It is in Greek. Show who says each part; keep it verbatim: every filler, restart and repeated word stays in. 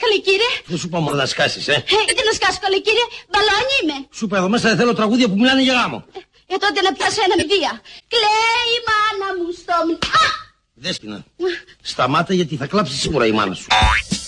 Speaker 1: καλέ κύριε.
Speaker 2: Δεν σου είπα μόνο να σκάσεις, ε.
Speaker 1: Ε, τι να σκάσω καλέ κύριε, μπαλόνι είμαι.
Speaker 2: Σου είπα εδώ μέσα δεν θέλω τραγούδια που μιλάνε για γάμο.
Speaker 1: Ε, τότε να πιάσω ένα μηδία. Κλαίει η μάνα μου στο μ... Α!
Speaker 2: Δέσποινα, σταμάτα γιατί θα κλάψει σίγουρα η μάνα σου.